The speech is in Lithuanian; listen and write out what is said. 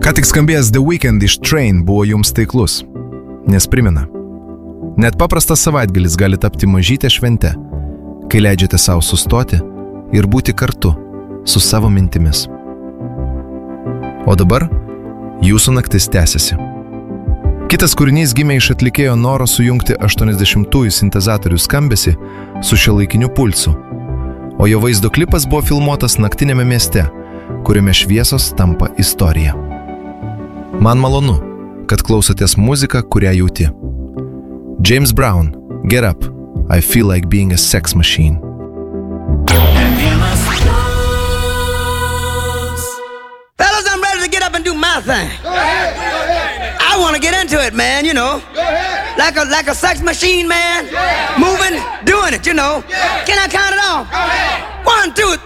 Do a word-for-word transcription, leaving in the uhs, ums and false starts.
Ką tik skambėjęs The Weeknd iš Train buvo jums taiklus, nes primena. Net paprastas savaitgalis gali tapti mažytė švente, kai leidžiate savo sustoti ir būti kartu su savo mintimis. O dabar jūsų naktis tęsiasi. Kitas kūrinys gimė iš atlikėjo noro sujungti aštuoniasdešimtųjų sintezatorių skambesį su šiuolaikiniu pulsu, o jo vaizdo klipas buvo filmuotas naktinėme mieste, kuriame šviesos tampa istorija. Man malonu, kad klausotės muziką, kurią jauti. James Brown, Get Up, I Feel Like Being a Sex Machine. Fellas, I'm ready to get up and do my thing. Go ahead, go ahead. I want to get into it, man, you know. Go ahead. Like a like a sex machine, man. Yeah. Moving, doing it, you know. Yeah. Can I count it off? Go ahead. One, two,